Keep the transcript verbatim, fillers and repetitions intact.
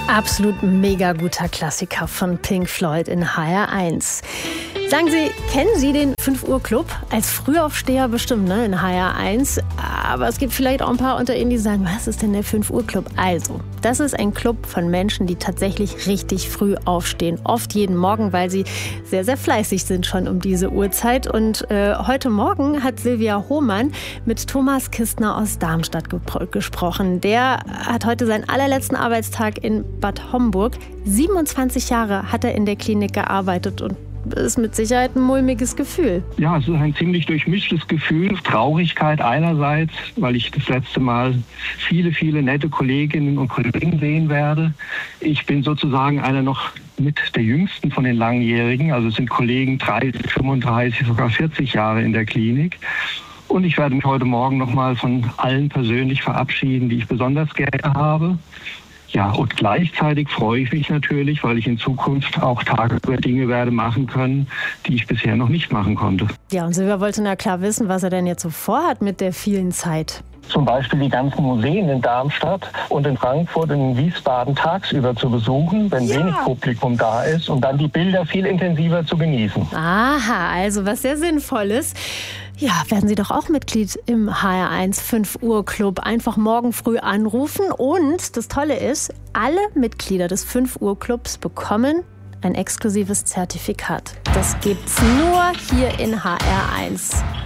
Absolut mega guter Klassiker von Pink Floyd in H R eins. Sagen Sie, kennen Sie den fünf Uhr Club? Als Frühaufsteher bestimmt, ne, in H R eins. Aber es gibt vielleicht auch ein paar unter Ihnen, die sagen, was ist denn der fünf Uhr Club? Also, das ist ein Club von Menschen, die tatsächlich richtig früh aufstehen. Oft jeden Morgen, weil sie sehr, sehr fleißig sind schon um diese Uhrzeit. Und äh, heute Morgen hat Silvia Hohmann mit Thomas Kistner aus Darmstadt gepro- gesprochen. Der hat heute seinen allerletzten Arbeitstag in Bad Homburg. siebenundzwanzig Jahre hat er in der Klinik gearbeitet und ist mit Sicherheit ein mulmiges Gefühl. Ja, es ist ein ziemlich durchmischtes Gefühl. Traurigkeit einerseits, weil ich das letzte Mal viele, viele nette Kolleginnen und Kollegen sehen werde. Ich bin sozusagen einer noch mit der jüngsten von den Langjährigen. Also es sind Kollegen dreißig, fünfunddreißig, sogar vierzig Jahre in der Klinik. Und ich werde mich heute Morgen nochmal von allen persönlich verabschieden, die ich besonders gerne habe. Ja, und gleichzeitig freue ich mich natürlich, weil ich in Zukunft auch tagsüber Dinge werde machen können, die ich bisher noch nicht machen konnte. Ja, und Silvia wollte na klar wissen, was er denn jetzt so vorhat mit der vielen Zeit. Zum Beispiel die ganzen Museen in Darmstadt und in Frankfurt und in Wiesbaden tagsüber zu besuchen, wenn ja. wenig Publikum da ist, und dann die Bilder viel intensiver zu genießen. Aha, also was sehr Sinnvolles. Ja, werden Sie doch auch Mitglied im H R eins fünf Uhr Club. Einfach morgen früh anrufen. Und das Tolle ist, alle Mitglieder des fünf Uhr Clubs bekommen ein exklusives Zertifikat. Das gibt's nur hier in H R eins.